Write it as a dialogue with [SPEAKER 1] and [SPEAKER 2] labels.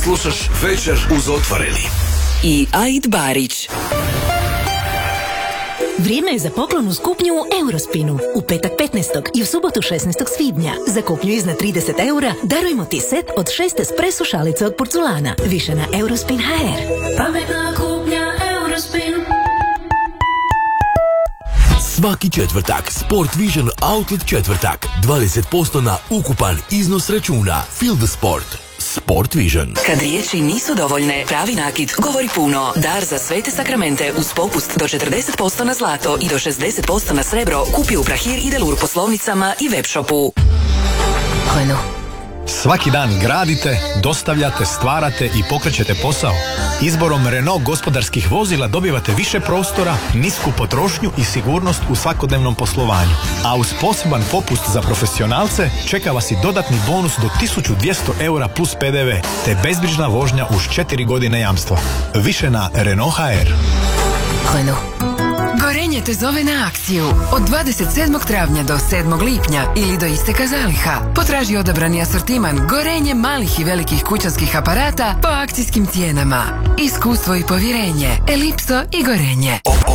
[SPEAKER 1] Slušaš Večer uz otvoreni.
[SPEAKER 2] I Aid Barić.
[SPEAKER 3] Vrijeme je za poklon uz kupnju u Eurospinu. U petak 15. i u subotu 16. svibnja. Za kupnju iznad 30 eura darujemo ti set od 6 espresso šalice od porculana. Više na Eurospin.hr.
[SPEAKER 4] Pametna kupnja Eurospin.
[SPEAKER 5] Svaki četvrtak Sport Vision Outlet četvrtak. 20% na ukupan iznos računa. Feel the sport. Sport Vision.
[SPEAKER 2] Kad riječi nisu dovoljne, pravi nakit govori puno. Dar za svete sakramente uz popust do 40% na zlato i do 60% na srebro kupi u Prahir i Delur poslovnicama i web shopu.
[SPEAKER 3] Renault.
[SPEAKER 6] Svaki dan gradite, dostavljate, stvarate i pokrećete posao. Izborom Renault gospodarskih vozila dobivate više prostora, nisku potrošnju i sigurnost u svakodnevnom poslovanju. A uz poseban popust za profesionalce čeka vas i dodatni bonus do 1200 eura plus PDV, te bezbrižna vožnja uz 4 godine jamstva. Više na Renault.hr.
[SPEAKER 3] Renault.
[SPEAKER 7] Gorenje te zove na akciju od 27. travnja do 7. lipnja ili do isteka zaliha. Potraži odabrani asortiman Gorenje malih i velikih kućanskih aparata po akcijskim cijenama. Iskustvo i povjerenje. Elipso i Gorenje.